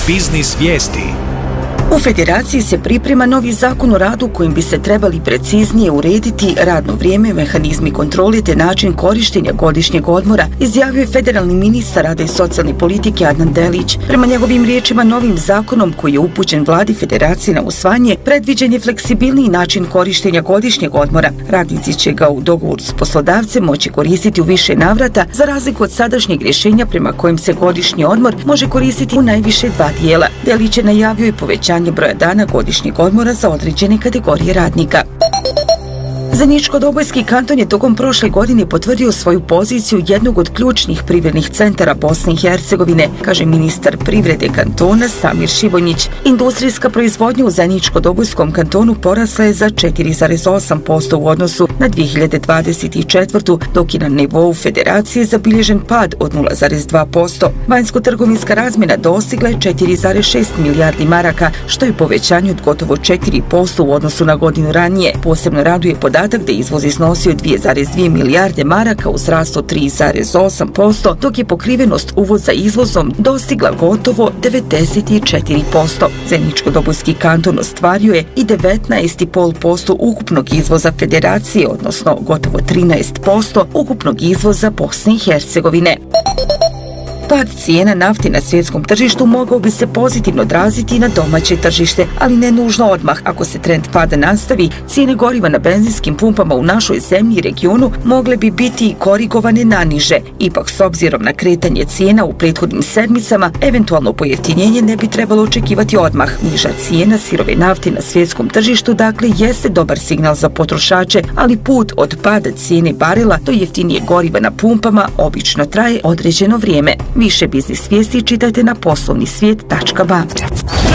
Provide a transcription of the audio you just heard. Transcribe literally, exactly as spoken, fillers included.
Biznis vijesti. U Federaciji se priprema novi zakon o radu kojim bi se trebali preciznije urediti radno vrijeme, mehanizmi kontrole te način korištenja godišnjeg odmora, izjavio je federalni ministar rada i socijalne politike Adnan Delić. Prema njegovim riječima, novim zakonom koji je upućen vladi Federacije na usvajanje, predviđen je fleksibilniji način korištenja godišnjeg odmora. Radnici će ga u dogovoru s poslodavcem moći koristiti u više navrata, za razliku od sadašnjeg rješenja prema kojem se godišnji odmor može koristiti u najviše dva dijela. Delić je najavio i povećanje broja dana godišnjeg odmora za određene kategorije radnika. Zeničko-Dobojski kanton je tokom prošle godine potvrdio svoju poziciju jednog od ključnih privrednih centara Bosne i Hercegovine, kaže ministar privrede kantona Samir Šibonjić. Industrijska proizvodnja u Zeničko-Dobojskom kantonu porasla je za četiri zarez osam posto u odnosu na dvije hiljade dvadeset četvrtu. dok je na nivou federacije zabilježen pad od nula zarez dva posto. Vanjsko-trgovinska razmjena dostigla je četiri zarez šest milijardi maraka, što je povećanje od gotovo četiri posto u odnosu na godinu ranije. Posebno raduje podatak da je izvoz iznosio dvije zarez dvije milijarde maraka uz rast od tri zarez osam posto, dok je pokrivenost uvoza izvozom dostigla gotovo devedeset četiri posto. Zeničko-Dobojski kanton ostvario je i devetnaest zarez pet posto ukupnog izvoza federacije, odnosno gotovo trinaest posto ukupnog izvoza Bosne i Hercegovine. Pad cijena nafte na svjetskom tržištu mogao bi se pozitivno odraziti i na domaće tržište, ali ne nužno odmah. Ako se trend pada nastavi, cijene goriva na benzinskim pumpama u našoj zemlji i regionu mogle bi biti korigovane naniže. Ipak, s obzirom na kretanje cijena u prethodnim sedmicama, eventualno pojeftinjenje ne bi trebalo očekivati odmah. Niža cijena sirove nafte na svjetskom tržištu dakle jeste dobar signal za potrošače, ali put od pada cijene barela do jeftinije goriva na pumpama obično traje određeno vrijeme. Više biznis vijesti čitajte na poslovni svijet tačka ba.